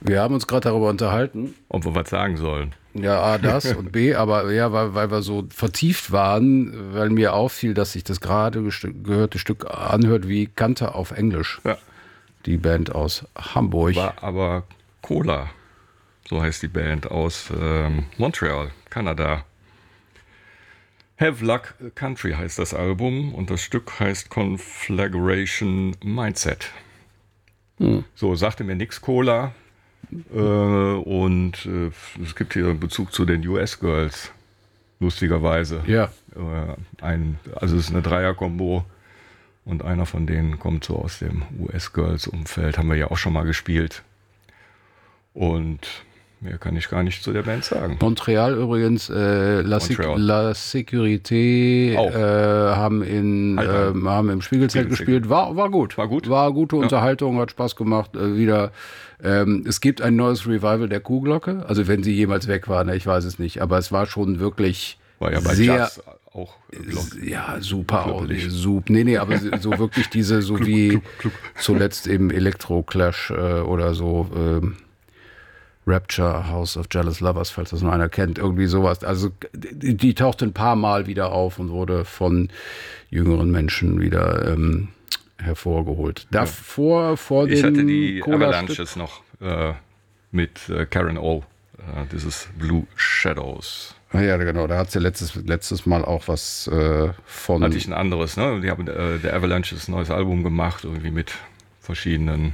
Wir haben uns gerade darüber unterhalten. Ob wir was sagen sollen. Ja, A, das und B, aber ja, weil wir so vertieft waren, weil mir auffiel, dass sich das gerade gehörte Stück anhört wie Kante auf Englisch. Ja. Die Band aus Hamburg. War aber Cola, so heißt die Band aus Montreal, Kanada. Have Luck Country heißt das Album und das Stück heißt Conflagration Mindset. So, sagte mir nix Cola. Und es gibt hier einen Bezug zu den US-Girls, lustigerweise. Ja. Also es ist eine Dreier-Kombo und einer von denen kommt so aus dem US-Girls-Umfeld, haben wir ja auch schon mal gespielt. Und mehr kann ich gar nicht zu der Band sagen. Montreal übrigens, La Sécurité haben im Spiegelzelt gespielt. War gut. War gut? War gute Unterhaltung, hat Spaß gemacht. Es gibt ein neues Revival der Kuhglocke. Also wenn sie jemals weg waren, ich weiß es nicht. Aber es war schon wirklich war ja bei sehr... Jazz auch ja, super. Nee, aber so wirklich diese, so wie zuletzt im Electro-Clash oder so... Rapture, House of Jealous Lovers, falls das noch einer kennt, irgendwie sowas. Also die tauchte ein paar Mal wieder auf und wurde von jüngeren Menschen wieder hervorgeholt. Davor, ich hatte die Avalanches noch mit Karen O. Dieses Blue Shadows. Ja, genau, da hat sie letztes Mal auch was von... Hatte ich ein anderes, ne? Die haben der Avalanches ein neues Album gemacht, irgendwie mit verschiedenen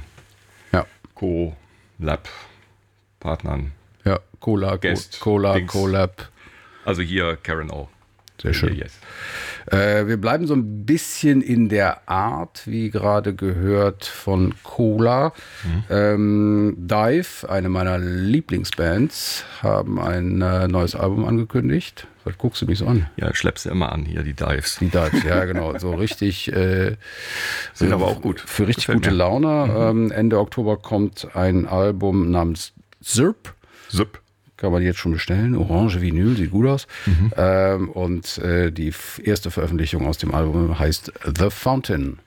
Co-Lab-Partnern. Ja, Collab. Also hier Karen O. Sehr schön. Yes. Wir bleiben so ein bisschen in der Art, wie gerade gehört, von Cola. Dive, eine meiner Lieblingsbands, haben ein neues Album angekündigt. Was guckst du mich so an? Ja, schleppst du immer an hier, die Dives. Die Dives, ja genau. So richtig. Sind aber auch gut. Für richtig gute Laune. Ende Oktober kommt ein Album namens Zirp. Kann man jetzt schon bestellen. Orange Vinyl, sieht gut aus. Und die erste Veröffentlichung aus dem Album heißt The Fountain.